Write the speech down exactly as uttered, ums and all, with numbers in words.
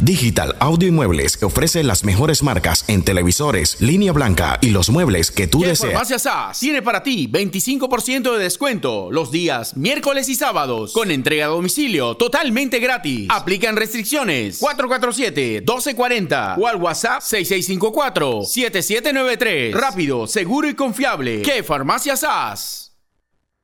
Digital Audio y Muebles que ofrece las mejores marcas en televisores, línea blanca y los muebles que tú ¿Qué deseas. Farmacia Sass tiene para ti veinticinco por ciento de descuento los días miércoles y sábados con entrega a domicilio totalmente gratis. Aplican restricciones. cuatro cuatro siete, uno dos cuatro cero o al WhatsApp seis seis cinco cuatro, siete siete nueve tres. Rápido, seguro y confiable. ¿Qué Farmacia Sass?